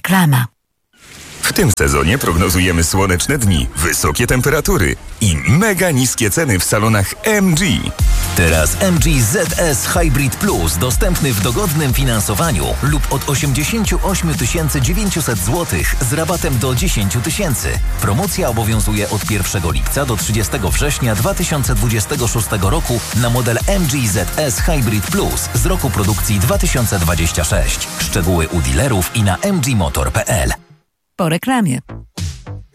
Reklama. W tym sezonie prognozujemy słoneczne dni, wysokie temperatury i mega niskie ceny w salonach MG. Teraz MG ZS Hybrid Plus dostępny w dogodnym finansowaniu lub od 88 900 zł z rabatem do 10 000. Promocja obowiązuje od 1 lipca do 30 września 2026 roku na model MG ZS Hybrid Plus z roku produkcji 2026. Szczegóły u dealerów i na mgmotor.pl. Po reklamie.